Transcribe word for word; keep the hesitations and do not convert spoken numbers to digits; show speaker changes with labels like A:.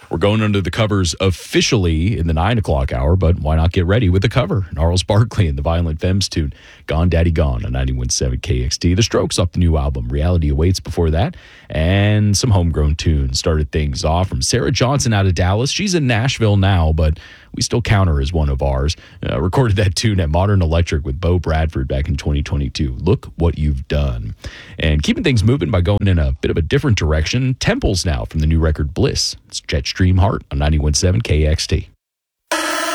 A: We're going under the covers officially in the nine o'clock hour, but why not get ready with the cover? Gnarls Barkley and the Violent Femmes tune, Gone Daddy Gone on ninety-one point seven K X T. The Strokes off the new album, Reality Awaits before that, and some homegrown tunes. Started things off from Sarah Johnson out of Dallas. She's in Nashville now, but we still count her as one of ours. Uh, recorded that tune at Modern Electric with Bo Bradford back in twenty twenty-two. Look What You've Done. And keeping things moving by going in a bit of a different direction, Temples now from the new record Bliss. It's Jetstream Heart on ninety-one point seven K X T.